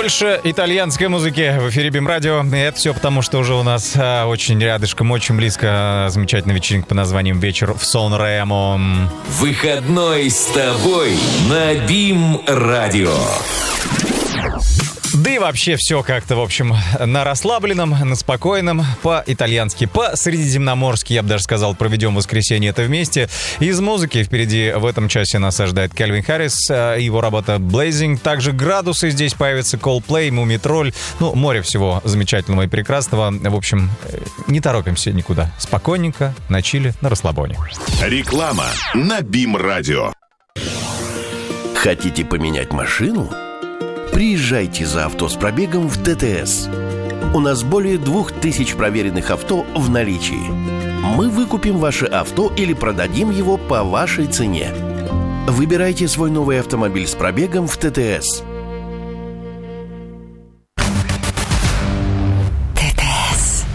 Больше итальянской музыки в эфире БИМ-радио. И это все потому, что уже у нас очень рядышком, очень близко замечательная вечеринка под названием «Вечер в Сан-Ремо». Выходной с тобой на БИМ-радио. Да и вообще все как-то, в общем, на расслабленном, на спокойном, по-итальянски, по-средиземноморски, я бы даже сказал, проведем воскресенье это вместе. Из музыки впереди в этом часе нас ожидает Кальвин Харрис, его работа Blazing. Также градусы здесь появятся, Coldplay, Мумитроль. Ну, море всего замечательного и прекрасного. В общем, не торопимся никуда. Спокойненько, на чиле, на расслабоне. Реклама на БИМ-радио. Хотите поменять машину? Приезжайте за авто с пробегом в ТТС. У нас более 2000 проверенных авто в наличии. Мы выкупим ваше авто или продадим его по вашей цене. Выбирайте свой новый автомобиль с пробегом в ТТС.